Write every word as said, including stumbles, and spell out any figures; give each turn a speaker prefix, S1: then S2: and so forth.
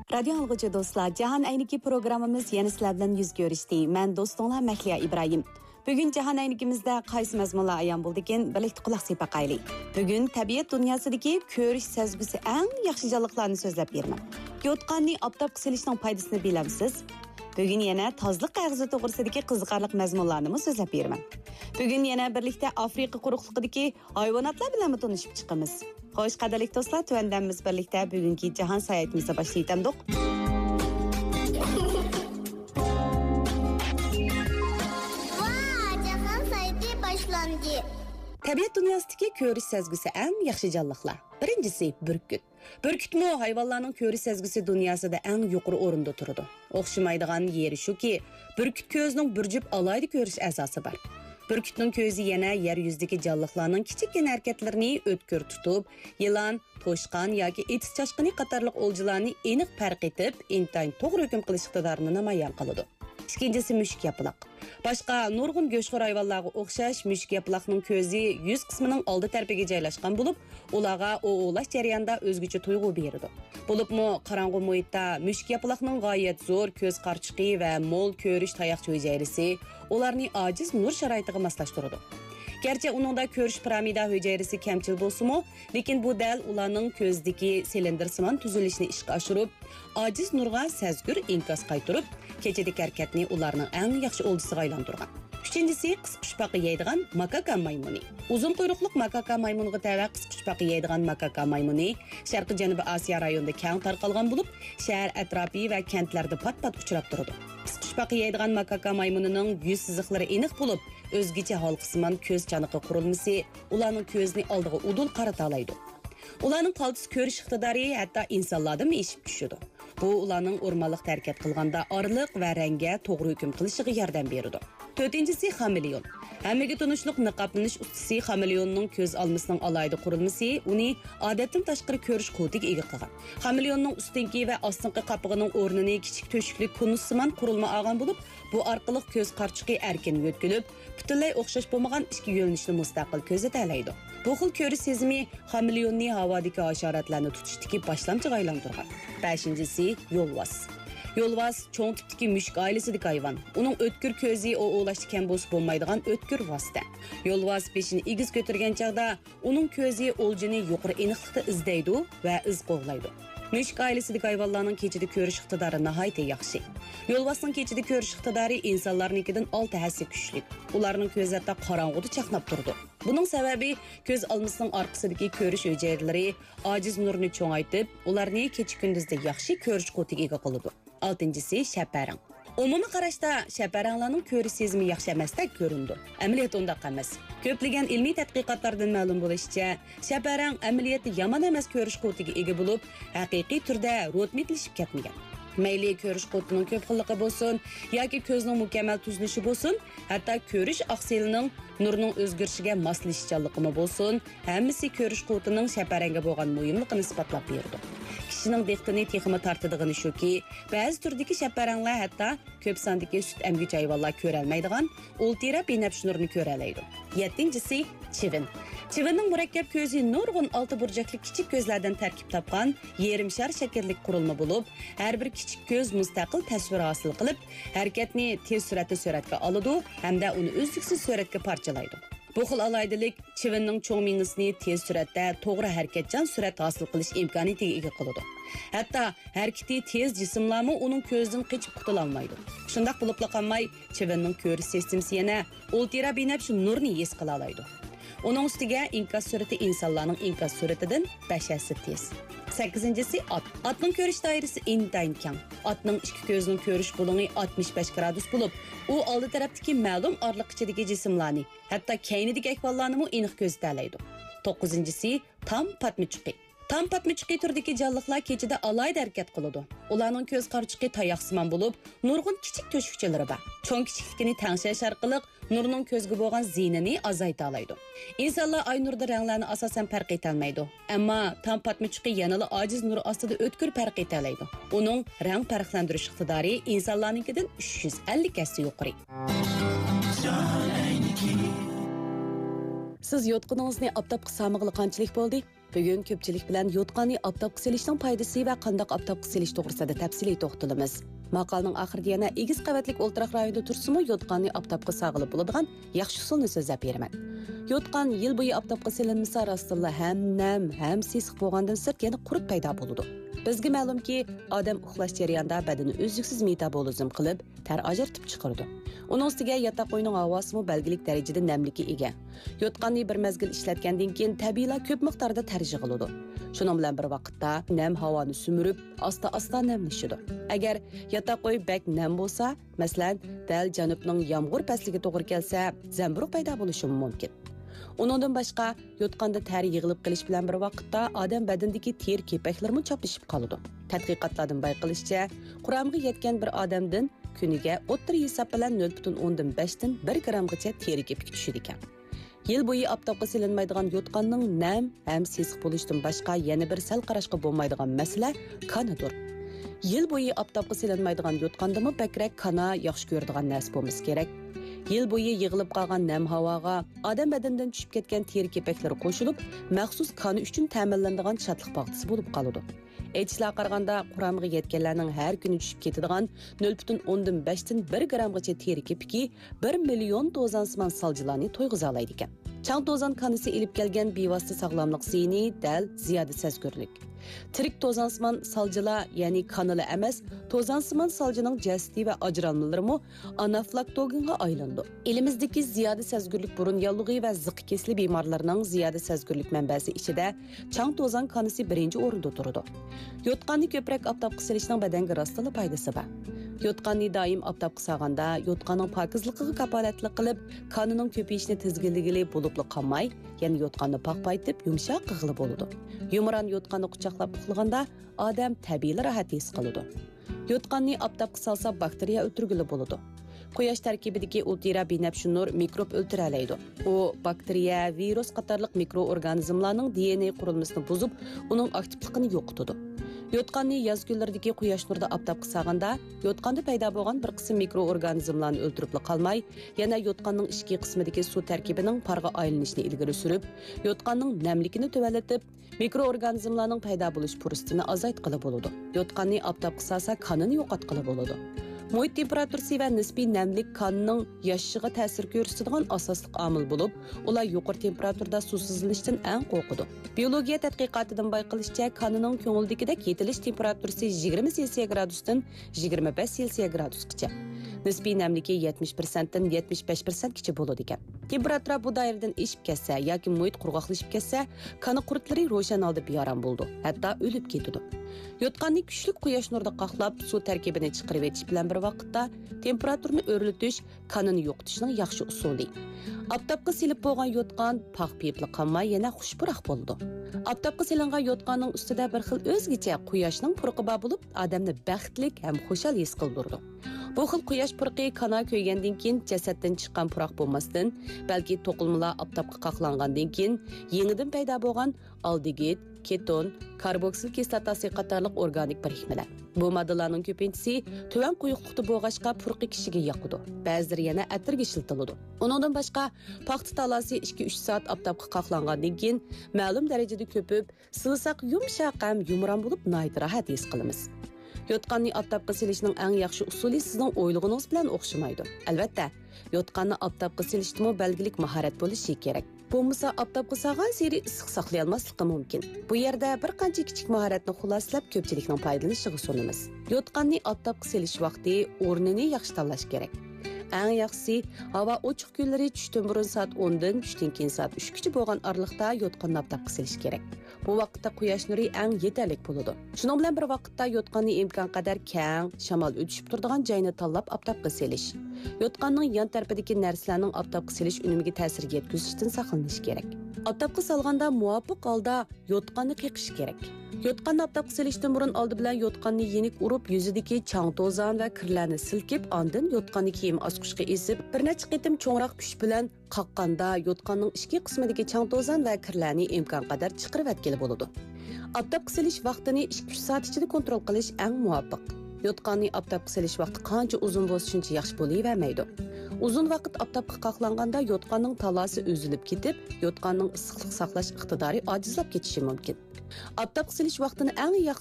S1: Radio algıcı dostlar, Cahan Ayniki programımız yeni sizler bilan yüz görüşdi. Ben dostunlar Mahliya İbrahim. Bugün Cahan Aynikimizde qaysi mazmunlar ayan bo'ldi ekan, birlikte quloq sepaqayli. Bugün tabiat dunyosidagi ko'rish sezgisi eng yaxshi jonliqlarni so'zlab beraman. Yotqanni obdab qisilishning foydasini bilamsiz? Bugün yana tozliq qayg'usi to'g'risidagi qiziqarli mazmunlarni so'zlab beraman. Bugün yana birlikte Afrika quruqliqidagi hayvonotlar bilan tanishib chiqamiz. Xo'sh, qadrli do'stlar, tuandamiz birlikte bugungi Cahan sayohatimizni boshlaytamdiq. Tabiat dunyosidagi ko'rish sezgisi eng yaxshi jonliqlar. Birinchisi burkut. Burkutmi hayvonlarning ko'rish sezgisi dunyosida eng yuqori o'rinda turadi. O'xshamaydigan yeri shuki, burkut ko'zining bir jup alayda ko'rish asosi bor. Burkutning ko'zi yana yer yuzidagi jonliqlarning kichikgina harakatlarini o'tkir tutib, yılan, to'shqon yoki etis chashqini qatorliq o'ljilarni aniq farq etib, intayin to'g'ri hukm qilish iqtidorini namoyon qiladi. İkincisi müşk yapılaq. Başqa nurgun göçxor hayvanlarga o'xshash müşk yapılaqning ko'zi yuz qismining oldi tarafiga joylashgan bo'lib, ularga o'g'lash jarayonida o'zgacha tuyg'u beradi. Bo'libmi qorong'u muhitda müşk yapılaqning g'oyat zo'r ko'z qarchiqi va mo'l ko'rish tayoqcha hujayrasi ularni ojiz nur sharoitiga moslashtiradi. Gerçi uningda ko'rish piramida hujayrasi kamchil bo'lsa-mu, lekin bu dal ularning ko'zdagi silindrsimon tuzilishini ishga oshirib, ojiz nurga sezgur inkas qaytirib, kechadagi harakatni ularning eng yaxshi o'ldisiga aylantirgan. Uchinchisi qisqichpaqi yeydigan makaka maymuni. Uzun quyruqli makaka maymuniga tava qisqichpaqi yeydigan makaka maymuni Sharqiy Janubiy Osiyo rayonida keng tarqalgan bo'lib, shahar atrofi va kentlarda pat-pat uchrab turadi. Qisqichpaqi yeydigan makaka maymunining yuz siziqlari aniq bo'lib, o'zgacha halqisman ko'z chaniqi qurilmasi ularning ko'zni oldiga udul qarata oladi. Ularning qaltis ko'rish iqtidori hatto insonlardan eshib tushadi. Bu ularning o'rmonliq harakat qilganda orliq va rangga to'g'ri hukm qilishiga yordam beradi. To'rtinchisi xameleon. Hammaga tunishliq niqoblanish ustasi xameleonning ko'z olmasining alayda qurilmasi uni odatdan tashqari ko'rish quvvatiga ega qilgan. Xameleonning ustinki va ostinqi qapig'ining o'rnini kichik to'shikli konussimon qurilma olgan bo'lib, bu orqali ko'z qarchiqi erkin yo'tkilib, butunlay o'xshash bo'lmagan ikki yo'nalishni mustaqil ko'zata oladi. Bu xil ko'rish sezimi xameleonni havodagi hasharotlarni tutishdagi boshlamchiga aylantirgan. beshinchisi yo'lvoz. Yo'lvoz cho'ng tipdagi mushuk oilasidagi hayvon. Uning o'tkir ko'zi o'g'lashda kam bo'lsa bo'lmaydigan o'tkir vosita. Yo'lvoz beshini egiz ko'targan chaqda uning ko'zi o'ljini yuqori aniqlikda izlaydi va iz qo'g'laydi. Mushuk oilasidagi hayvonlarning kechada ko'rish iqtidori nihoyatda yaxshi. Yo'lvozning kechada ko'rish iqtidori insonlarnikidan olti hassa kuchli. Ularning ko'zi hatto qorong'uda chaqnab turdi. Buning sababi ko'z olmasining orqasidagi ko'rish hujayralari ojiz nurni cho'ngaytib, ularni kecha kunduzda yaxshi ko'rish quvvatiga ega qiladi. oltinchisi shaparang. Umumiy qarashda shaparanglarning ko'rish sezimi yaxshi emasdek ko'rindi. Amaliyot undaq emas. Ko'plagan ilmiy tadqiqotlardan ma'lum bo'lishicha, shaparang amaliyotda yomon emas ko'rish quvvatiga ega bo'lib, haqiqiy turda rotmitlashib ketmagan. Mayli ko'rish quvvatining ko'p xilligi bo'lsin yoki ko'zning mukammal tuzilishi bo'lsin, hatto ko'rish oqsilining nurning o'zgarishiga moslashganligi bo'lsin, hammasi ko'rish quvvatining shaparanga bo'lgan muhimligini isbotlab berdi. Kishining diqqatini texmi tortadigan shuki, ba'zi turdagi shaparanglar hatto ko'p sondagi sut emgich hayvonlar ko'ra olmaydigan ultra binafsh nurni ko'ra oladi. yettinchisi chivin. Chivinning murakkab ko'zi nurg'un olti burchakli kichik ko'zlardan tarkib topgan yarim shar shaklli qurilma bo'lib, har bir kichik ko'z mustaqil tasvir hosil qilib, harakatni tez suratda suratga oladi hamda uni uzluksiz suratga parchalaydi. Bu xil alaydilik chivinning cho'ng mingisini tez suratda to'g'ri harakatchan surat hosil qilish imkoniyatiga ega qiladi. Hatto harakati tez jismlarmi uning ko'zidan qochib qutula olmaydi. Shundoq bo'lib qolmay, chivinning ko'rish sistemasi yana ultra binafsh nurni his qila oladi. Uning ustiga inkas surati insonlarning inkas suratidan besh hassa tez. sakkizinchisi at. Atning ko'rish doirasi intayin keng. Atning ikki ko'zining ko'rish bo'limi oltmish besh gradus bo'lib, u oldi tarafdagi ma'lum orliq ichidagi jismlarni, hatto keynidagi akvallarni aniq ko'zda oladi. to'qqizinchisi tam patmichuqi. Tam patmichuqi turdagi jonliqlar kechada alayda harakat qiladi. Ularning ko'z qarchiqi tayoqsimon bo'lib, nurg'un kichik to'shqichalari bor. Cho'ng kichikligini tangshash orqali nurning ko'zga bo'lgan zinini azayta oladi. Insonlar ay nurda ranglarni asosan farq eta olmaydi. Ammo tam patmichuqi yanada ojiz nur ostida o'tkir farq eta oladi. Uning rang farqlantirish iqtidori insonlarnikidan uch yuz ellik hassa yuqori. Siz yotqaningizni aptapqa samig'li qanchalik bo'ldi? Bugun ko'pchilik bilan yotqanni aptapqa silishning foydasi va qandoq aptapqa silish to'g'risida tafsiliy to'xtalamiz. Maqolning oxirida yana egiz qavatlik o'ltiraq rayonida tursimi yotqanni aptapqa sag'ilib bo'ladigan yaxshi usulni so'zlab beraman. Yotqan yil bo'yi aptapqa silinmasa rostilla ham nam, ham sisiq bo'lgandan sirt yana qurut paydo bo'ladi. Bizga ma'lumki, odam uxlash jarayonida badani uzluksiz metabolizm qilib, tar ajratib chiqaradi. Uning ustiga yotoq uyning havosimi belgilik darajada namlikka ega. Yotqanni bir mezgil ishlatgandan keyin tabiiyla ko'p miqdorda tar yig'iladi. Shuning bilan bir vaqtda nam havoni sumirib, asta-asta namlashadi. Agar yotoq uy bak nam bo'lsa, masalan, dal janubning yomg'ir fasliga to'g'ri kelsa, zamburug' paydo bo'lishi mumkin. Uningdan boshqa yotqanda tar yig'ilib qilish bilan bir vaqtda odam badandagi ter kepaklarmi choplashib qoladi. Tadqiqotlardan bayqalishicha, quramga yetgan bir odamdan kuniga o'ttir hisob bilan nol butun o'ndan besh dan bir grammgacha teri kepik tushadi ekan. Yil bo'yi aptapqa silinmaydigan yotqanning nam ham sesiq bo'lishidan boshqa yana bir sal qarashga bo'lmaydigan masala kanadir. Yil bo'yi aptapqa silinmaydigan yotqandimi bakrak kana yaxshi ko'radigan narsa bo'lmasa kerak. Yil bo'yi yig'ilib qolgan nam havoga odam badanidan tushib ketgan teri kepaklari qo'shilib, maxsus qoni uchun ta'minlanadigan shodlik bag'disi bo'lib qoladi. Aytishlar qaraganda quramga yetganlarning har kuni tushib ketadigan nol butun o'ndan besh dan bir grammgacha teri kepiki bir million to'zansimon saljilarni to'yg'iza oladi ekan. Chang to'zan kanisi ilib kelgan bevosita sog'lomlik ziyni dal ziyoda sezgurlik. Tirik to'zansimon saljilar, ya'ni kanala emas, to'zansimon saljining jasdi va ajralmalarimi anaflaktogenga aylandi. Elimizdagi ziyoda sezgurlik burun yallig'i va ziq kesli bemorlarning ziyoda sezgurlik manbasi ichida chang to'zan kanisi birinchi o'rinda turadi. Yotqanni ko'proq aptapqa silishning badanga rostila foydasi bor. Yotqanni doim aptapqa sag'anda yotqanning pokizligiga kapolatlik qilib, qonining ko'payishini tizginligili bo'libli qolmay, ya'ni yotqanni paqpaytib yumshoq qig'ili bo'ladi. Yumron yotqanni quchoqlab uxlaganda odam tabiiy rahat his qiladi. Yotqanni aptapqa salsa bakteriya o'ltirgili bo'ladi. Quyosh tarkibidagi ultraviyolett nur mikrob o'ltira oladi. U bakteriya, virus qatorliq mikroorganizmlarning D N A qurilmasini buzib, uning aktivligini yo'qotadi. Yotqanni yoz kunlaridagi quyosh nurida aptapqa sag'anda, yotqanda paydo bo'lgan bir qism mikroorganizmlarni o'ltirib qolmay, yana yotqanning ichki qismidagi suv tarkibining parga aylanishini ilgari surib, yotqanning namligini tuvalatib, mikroorganizmlarning paydo bo'lish fursatini azaytqili bo'ladi. Yotqanni aptapqa sag'sa, qonini yo'qotqili bo'ladi. Muhit temperaturasi va nisbiy namlik qonning yashishiga ta'sir ko'rsatadigan asosli omil bo'lib, ular yuqori temperaturada suvsizlanishdan eng qo'rqadi. Biologiya tadqiqotidan bayqalishicha, qonning ko'ngildagidek yetilish temperaturasi yigirma selsiya gradusdan yigirma besh selsiya gradusgacha. Nisbiy namligi yetmish persent dan yetmish besh persent gacha bo'ladi ekan. Temperatura bu doiradan eshib ketsa yoki muhit qurg'oqlashib ketsa, qon qurtlari ro'shan oldi biyaram bo'ldi, hatto o'lib ketadi. Yotqanni kuchli quyosh nurida qaqlab, suv tarkibini chiqarib etish bilan bir vaqtda temperaturani o'rlatish qonini yo'qotishning yaxshi usuli. Aptapqa silib bo'lgan yotqan paq piyipli qolmay yana xushpuroq bo'ldi. Aptapqa silingan yotqanning ustida bir xil o'zgacha quyoshning purqi bor bo'lib, odamni baxtli ham xushal his qildirdi. Bu xil quyosh purqi kana ko'ygandan keyin jasaddan chiqqan puroq bo'lmasdan, balki to'qilmalar aptapqa qaqlangandan keyin yangidan paydo bo'lgan aldegid, keton, karboksil kislotasi qatorliq organik birikmalar. Bu moddalarning ko'pinchisi tuvan quyuqlikda bo'lg'achqa purqi kishiga yoqadi. Ba'zilari yana atirga ishiltiladi. Uningdan boshqa paxta talasi ikki uch soat aptapqa qaqlangandan keyin ma'lum darajada ko'pib, silsaq yumshoq ham yumron bo'lib, nihoyat rahat his qilamiz. Yotqanni aptapqa silishning eng yaxshi usuli sizning o'ylig'ingiz bilan o'xshamaydi. Albatta, yotqanni aptapqa silishdimi belgilik mahorat bo'lishi kerak. Bo'lmasa aptapqa sag'an seri issiq saqlay olmasligi mumkin. Bu yerda bir qancha kichik mahoratni xulosalab ko'pchilikning foydalanishiga sunamiz. Yotqanni aptapqa silish vaqti o'rnini yaxshi tanlash kerak. Eng yaxshisi havo ochiq kunlari tushdan burun soat o'n dan tushdan keyin soat uch gacha bo'lgan aralikda yotqanni aptapqa silish kerak. Bu vaqtda quyosh nuri eng yetarli bo'ladi. Shuning bilan bir vaqtda yotqanni imkon qadar keng, shamol o'tishib turadigan joyni tanlab aptapqa silish. Yotqanning yon tarafidagi narsalarning aptapqa silish unimiga ta'sir yetkazishdan saqlanish kerak. Aptapqa solganda muvofiq holda yotqanni qiqish kerak. Yotqanni aptapqa silishdan burun oldi bilan yotqanni yenik urib, yuzidagi chang to'zon va kirlarni silkib, ondan yotqanni kiyim osquchga esib, bir necha qitim cho'ngroq kuch bilan qaqqanda yotqanning ichki qismidagi chang to'zon va kirlarni imkon qadar chiqarib atkili bo'ladi. Aptapqa silish vaqtini ikki uch soat ichida kontrol qilish eng muvofiq. Yotqanni aptapqa silish vaqti qancha uzun bo'lsa shuncha yaxshi bo'lavermaydi. Uzun vaqt oftobga qoqlanganda yo'tqonning talosi o'zilib ketib, yo'tqonning issiqlik saqlash iqtidori ojizlab ketishi mumkin. Oftobga silish vaqtini eng